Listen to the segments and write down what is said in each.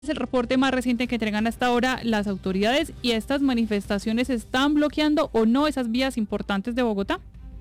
Es el reporte más reciente que entregan hasta ahora las autoridades y estas manifestaciones están bloqueando o no esas vías importantes de Bogotá.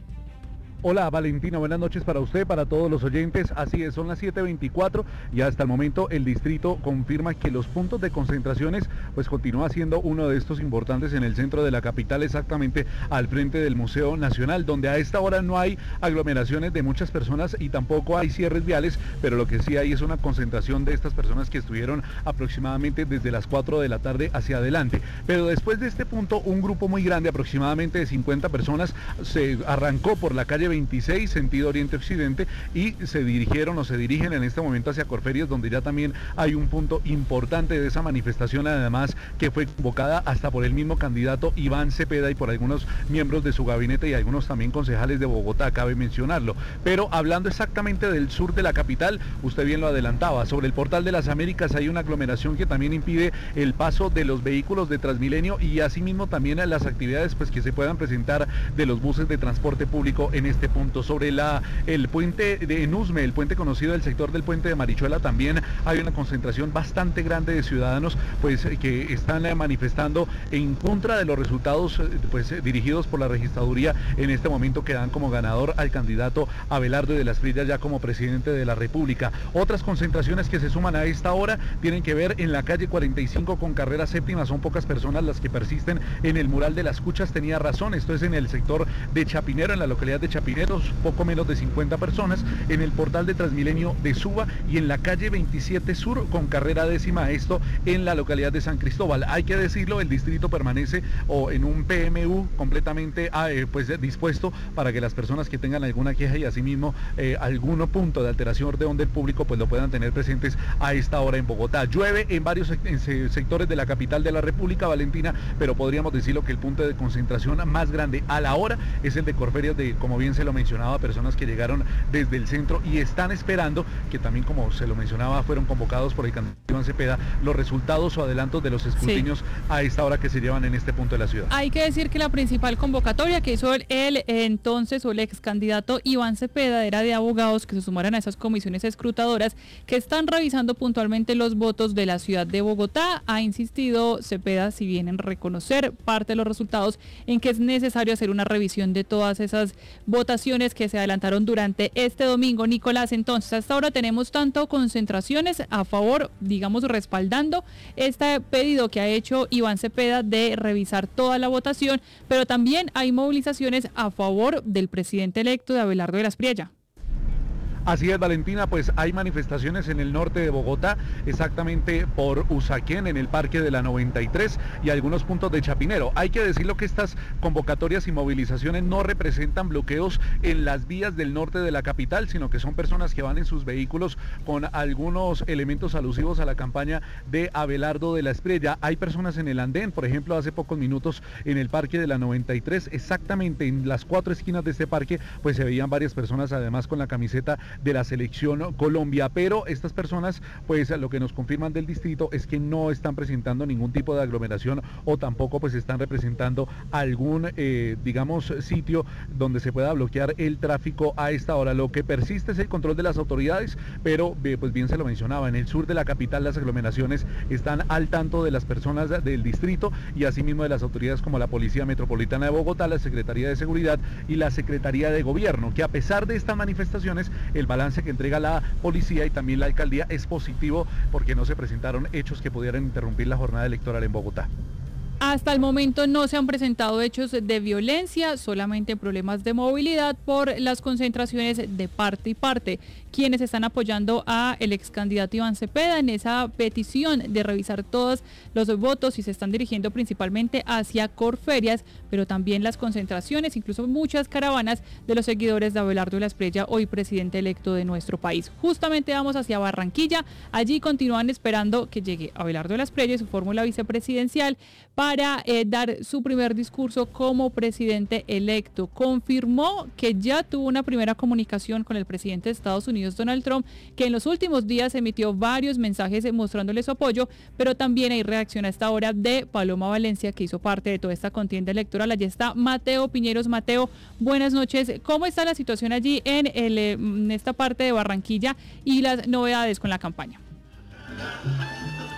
Hola Valentina, buenas noches para usted, para todos los oyentes. Así es, son las 7:24 y hasta el momento el distrito confirma que los puntos de concentraciones pues continúa siendo uno de estos importantes en el centro de la capital, exactamente al frente del Museo Nacional, donde a esta hora no hay aglomeraciones de muchas personas y tampoco hay cierres viales, pero lo que sí hay es una concentración de estas personas que estuvieron aproximadamente desde las 4 de la tarde hacia adelante. Pero después de este punto, un grupo muy grande, aproximadamente de 50 personas, se arrancó por la calle 26, sentido oriente-occidente, y se dirigen en este momento hacia Corferias, donde ya también hay un punto importante de esa manifestación, además que fue convocada hasta por el mismo candidato Iván Cepeda y por algunos miembros de su gabinete y algunos también concejales de Bogotá, cabe mencionarlo. Pero hablando exactamente del sur de la capital, usted bien lo adelantaba, sobre el Portal de las Américas hay una aglomeración que también impide el paso de los vehículos de Transmilenio y asimismo también las actividades pues que se puedan presentar de los buses de transporte público en este punto. Sobre el puente de Enusme, el puente conocido del sector del puente de Marichuela, también hay una concentración bastante grande de ciudadanos pues que están manifestando en contra de los resultados pues dirigidos por la registraduría en este momento, que dan como ganador al candidato Abelardo de la Espriella ya como presidente de la República. Otras concentraciones que se suman a esta hora tienen que ver en la calle 45 con carrera séptima. Son pocas personas las que persisten en el mural de las Cuchas. Tenía razón, esto es en el sector de Chapinero, en la localidad de Chapinero, poco menos de 50 personas, en el portal de Transmilenio de Suba y en la calle 27 Sur con carrera décima, esto en la localidad de San Cristóbal. Hay que decirlo, el distrito permanece en un PMU completamente pues dispuesto para que las personas que tengan alguna queja y asimismo algún punto de alteración de orden público pues lo puedan tener presentes a esta hora en Bogotá. Llueve en varios sectores de la capital de la República, Valentina, pero podríamos decirlo que el punto de concentración más grande a la hora es el de Corferias, de, como bien se lo mencionaba, personas que llegaron desde el centro y están esperando, que también como se lo mencionaba fueron convocados por el candidato Iván Cepeda, los resultados o adelantos de los escrutinios a esta hora que se llevan en este punto de la ciudad. Hay que decir que la principal convocatoria que hizo el entonces o el ex candidato Iván Cepeda era de abogados que se sumaran a esas comisiones escrutadoras que están revisando puntualmente los votos de la ciudad de Bogotá. Ha insistido Cepeda, si bien en reconocer parte de los resultados, en que es necesario hacer una revisión de todas esas votaciones que se adelantaron durante este domingo. Nicolás, entonces hasta ahora tenemos tanto concentraciones a favor, digamos, respaldando este pedido que ha hecho Iván Cepeda de revisar toda la votación, pero también hay movilizaciones a favor del presidente electo de Abelardo de la Espriella. Así es, Valentina, pues hay manifestaciones en el norte de Bogotá, exactamente por Usaquén, en el Parque de la 93 y algunos puntos de Chapinero. Hay que decirlo que estas convocatorias y movilizaciones no representan bloqueos en las vías del norte de la capital, sino que son personas que van en sus vehículos con algunos elementos alusivos a la campaña de Abelardo de la Espriella. Hay personas en el andén, por ejemplo, hace pocos minutos en el Parque de la 93, exactamente en las 4 esquinas de este parque, pues se veían varias personas además con la camiseta de la selección Colombia, pero estas personas pues lo que nos confirman del distrito es que no están presentando ningún tipo de aglomeración o tampoco pues están representando algún digamos sitio donde se pueda bloquear el tráfico a esta hora. Lo que persiste es el control de las autoridades, pero pues bien se lo mencionaba, en el sur de la capital las aglomeraciones están al tanto de las personas del distrito y asimismo de las autoridades como la Policía Metropolitana de Bogotá, la Secretaría de Seguridad y la Secretaría de Gobierno, que a pesar de estas manifestaciones el balance que entrega la policía y también la alcaldía es positivo porque no se presentaron hechos que pudieran interrumpir la jornada electoral en Bogotá. Hasta el momento no se han presentado hechos de violencia, solamente problemas de movilidad por las concentraciones de parte y parte. Quienes están apoyando a el ex candidato Iván Cepeda en esa petición de revisar todos los votos y se están dirigiendo principalmente hacia Corferias, pero también las concentraciones, incluso muchas caravanas de los seguidores de Abelardo de la Espriella, hoy presidente electo de nuestro país. Justamente vamos hacia Barranquilla, allí continúan esperando que llegue Abelardo de la Espriella y su fórmula vicepresidencial para dar su primer discurso como presidente electo. Confirmó que ya tuvo una primera comunicación con el presidente de Estados Unidos, Donald Trump, que en los últimos días emitió varios mensajes mostrándole su apoyo, pero también hay reacción a esta hora de Paloma Valencia, que hizo parte de toda esta contienda electoral. Allí está Mateo Piñeros. Mateo, buenas noches. ¿Cómo está la situación allí en esta parte de Barranquilla y las novedades con la campaña?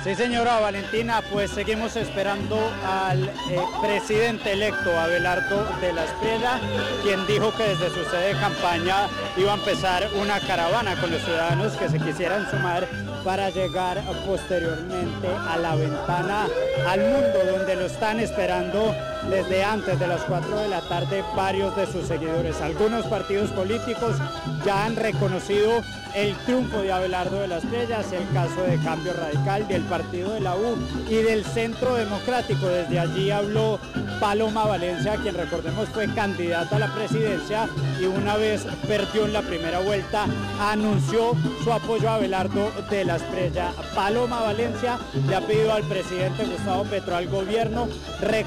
Sí, señora Valentina, pues seguimos esperando al presidente electo Abelardo de la Espriella, quien dijo que desde su sede de campaña iba a empezar una caravana con los ciudadanos que se quisieran sumar para llegar posteriormente a la ventana al mundo, donde lo están esperando desde antes de las 4 de la tarde varios de sus seguidores. Algunos partidos políticos ya han reconocido el triunfo de Abelardo de la Espriella, es el caso de Cambio Radical, del partido de la U y del Centro Democrático. Desde allí habló Paloma Valencia, quien recordemos fue candidata a la presidencia y una vez perdió en la primera vuelta, anunció su apoyo a Abelardo de la Espriella. Paloma Valencia le ha pedido al presidente Gustavo Petro, al gobierno,